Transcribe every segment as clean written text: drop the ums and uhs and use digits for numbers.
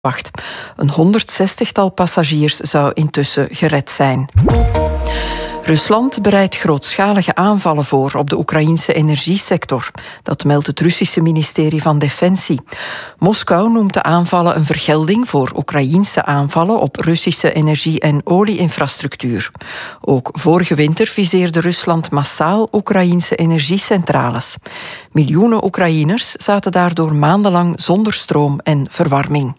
verwacht. Een 160-tal passagiers zou intussen gered zijn. Rusland bereidt grootschalige aanvallen voor op de Oekraïense energiesector. Dat meldt het Russische ministerie van Defensie. Moskou noemt de aanvallen een vergelding voor Oekraïense aanvallen op Russische energie- en olie-infrastructuur. Ook vorige winter viseerde Rusland massaal Oekraïense energiecentrales. Miljoenen Oekraïners zaten daardoor maandenlang zonder stroom en verwarming.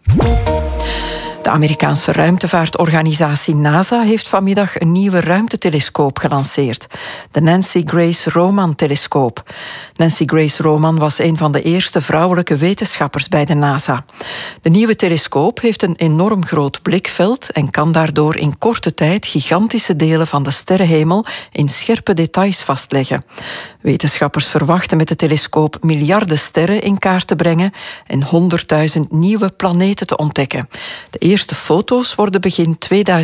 De Amerikaanse ruimtevaartorganisatie NASA heeft vanmiddag een nieuwe ruimtetelescoop gelanceerd. De Nancy Grace Roman-telescoop. Nancy Grace Roman was een van de eerste vrouwelijke wetenschappers bij de NASA. De nieuwe telescoop heeft een enorm groot blikveld en kan daardoor in korte tijd gigantische delen van de sterrenhemel in scherpe details vastleggen. Wetenschappers verwachten met de telescoop miljarden sterren in kaart te brengen en 100.000 nieuwe planeten te ontdekken. De eerste foto's worden begin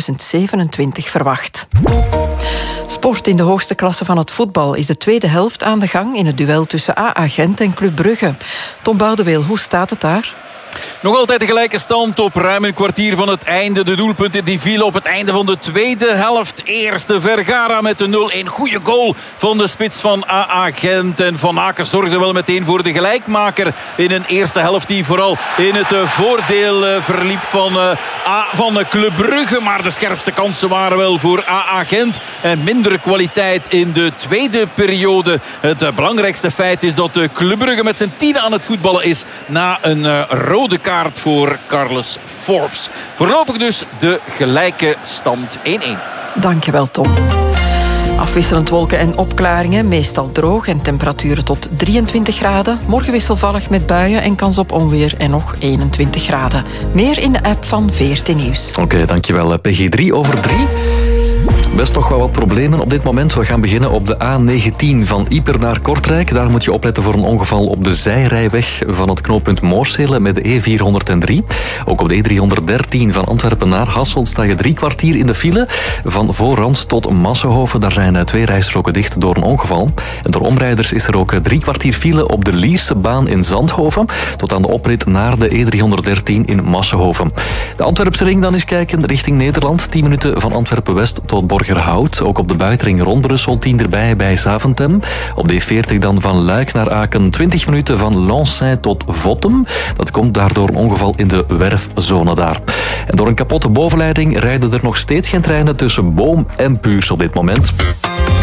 2027 verwacht. Sport in de hoogste klasse van het voetbal is de tweede helft aan de gang in het duel tussen AA Gent en Club Brugge. Tom Boudeweel, hoe staat het daar? Nog altijd de gelijke stand op ruim een kwartier van het einde. De doelpunten die vielen op het einde van de tweede helft. Eerste Vergara met de 0-1. Goede goal van de spits van AA Gent. En Van Aken zorgde wel meteen voor de gelijkmaker in een eerste helft die vooral in het voordeel verliep van Club Brugge. Maar de scherpste kansen waren wel voor AA Gent. En mindere kwaliteit in de tweede periode. Het belangrijkste feit is dat Club Brugge met zijn 10 aan het voetballen is na een rode kaart voor Carlos Forbes. Voorlopig dus de gelijke stand 1-1. Dankjewel, Tom. Afwisselend wolken en opklaringen, meestal droog en temperaturen tot 23 graden. Morgen wisselvallig met buien en kans op onweer en nog 21 graden. Meer in de app van VRT Nieuws. Oké, dankjewel. PG 3 over 3. Best toch wel wat problemen op dit moment. We gaan beginnen op de A19 van Ieper naar Kortrijk. Daar moet je opletten voor een ongeval op de zijrijweg van het knooppunt Moorsele met de E403. Ook op de E313 van Antwerpen naar Hasselt sta je 3 kwartier in de file. Van Voorrans tot Massenhoven. Daar zijn 2 rijstroken dicht door een ongeval. En door omrijders is er ook 3 kwartier file op de Lierse baan in Zandhoven. Tot aan de oprit naar de E313 in Massenhoven. De Antwerpse ring dan eens kijken richting Nederland. 10 minuten van Antwerpen-West tot Borgerhout. Ook op de buitenring rond Brussel 10 erbij bij Zaventem. Op de E40 dan van Luik naar Aken 20 minuten van Lançay tot Vottem. Dat komt daardoor een ongeval in de werfzone daar. En door een kapotte bovenleiding rijden er nog steeds geen treinen tussen Boom en Puurs op dit moment.